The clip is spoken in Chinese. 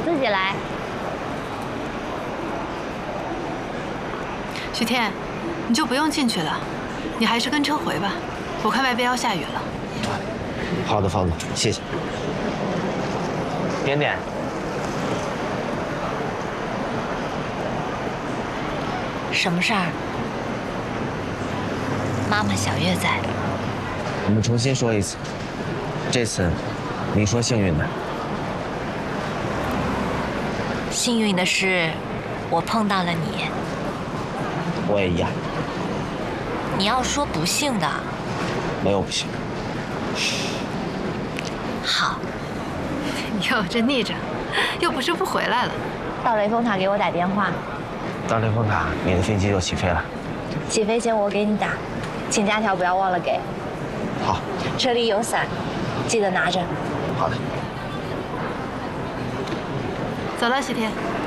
自己来。 许天，你就不用进去了，你还是跟车回吧。我看外边要下雨了。 好的，方总，谢谢。点点， 什么事儿？妈妈小月在。 我们重新说一次，这次你说幸运的。 幸运的是，我碰到了你。 我也一样。 你要说不幸的， 没有不幸。 好。 哟，真逆着，又不是不回来了。 到雷峰塔给我打电话。 到雷峰塔，你的飞机就起飞了。 起飞前我给你打，请假条不要忘了给。 好。 车里有伞，记得拿着。 好的。 走了，许天。